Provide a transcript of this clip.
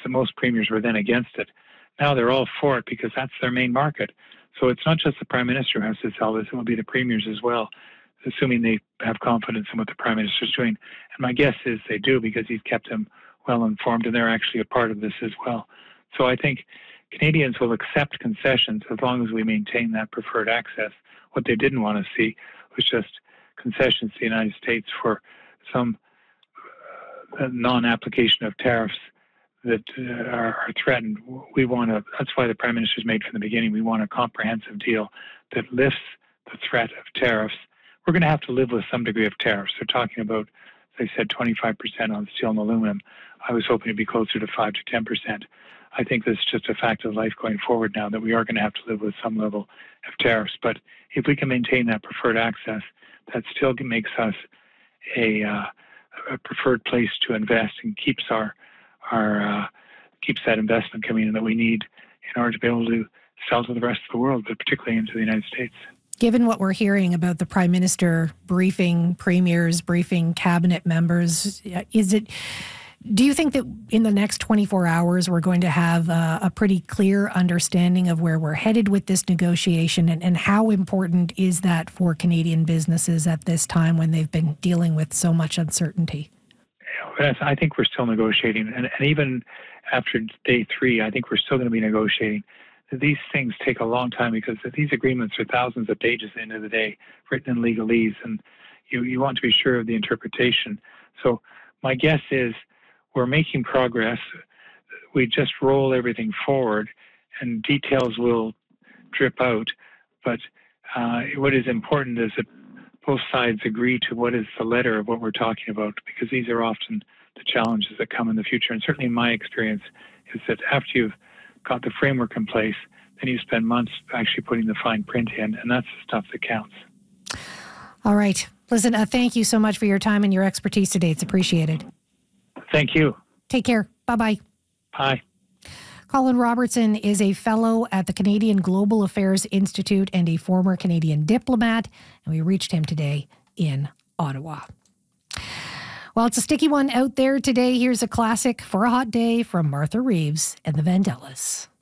that most premiers were then against it. Now they're all for it because that's their main market. So it's not just the Prime Minister who has to sell this, it will be the premiers as well, assuming they have confidence in what the Prime Minister is doing. And my guess is they do, because he's kept them well informed, and they're actually a part of this as well. So I think Canadians will accept concessions as long as we maintain that preferred access. What they didn't want to see was just concessions to the United States for some non-application of tariffs that are threatened. That's why the Prime Minister's made from the beginning, we want a comprehensive deal that lifts the threat of tariffs. We're going to have to live with some degree of tariffs. They're talking about, as I said, 25% on steel and aluminum. I was hoping to be closer to 5 to 10%. I think that's just a fact of life going forward now, that we are going to have to live with some level of tariffs. But if we can maintain that preferred access, that still makes us a preferred place to invest and keeps keeps that investment coming in that we need in order to be able to sell to the rest of the world, but particularly into the United States. Given what we're hearing about the Prime Minister briefing premiers, briefing cabinet members, do you think that in the next 24 hours we're going to have a pretty clear understanding of where we're headed with this negotiation, and how important is that for Canadian businesses at this time when they've been dealing with so much uncertainty? Yes, I think we're still negotiating. And even after day 3, I think we're still going to be negotiating. These things take a long time because these agreements are thousands of pages at the end of the day, written in legalese, and you want to be sure of the interpretation. So my guess is we're making progress. We just roll everything forward and details will drip out. But what is important is that both sides agree to what is the letter of what we're talking about, because these are often the challenges that come in the future. And certainly in my experience is that after you've got the framework in place, then you spend months actually putting the fine print in, and that's the stuff that counts. All right. Listen, thank you so much for your time and your expertise today. It's appreciated. Thank you. Take care. Bye-bye. Bye. Colin Robertson is a fellow at the Canadian Global Affairs Institute and a former Canadian diplomat, and we reached him today in Ottawa. Well, it's a sticky one out there today. Here's a classic for a hot day from Martha Reeves and the Vandellas.